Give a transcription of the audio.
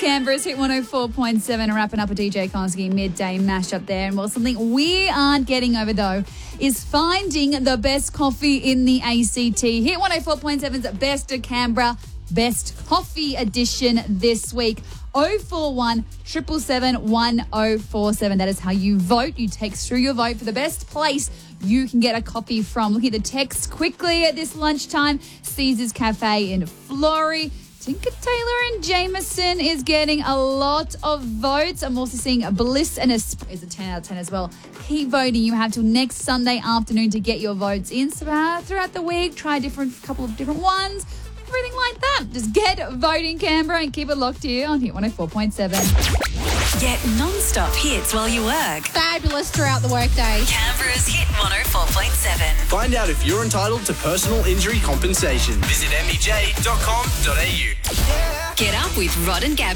Canberra's Hit 104.7, wrapping up a DJ Konsky midday mashup there. And well, something we aren't getting over, though, is finding the best coffee in the ACT. Hit 104.7's Best of Canberra, Best Coffee Edition this week. 041 777 1047. That is how you vote. You text through your vote for the best place you can get a coffee from. Looking at the text quickly at this lunchtime. Caesar's Cafe in Flory. Tinker Taylor and Jameson is getting a lot of votes. I'm also seeing Bliss and is a 10 out of 10 as well. Keep voting. You have till next Sunday afternoon to get your votes in. So throughout the week, try a couple of different ones. Everything like that. Just get voting, Canberra, and keep it locked here on Hit 104.7. Get non-stop hits while you work. Fabulous throughout the workday. Canberra's Hit 104.7. Find out if you're entitled to personal injury compensation. Visit mbj.com.au. Get up with Rod and Gab.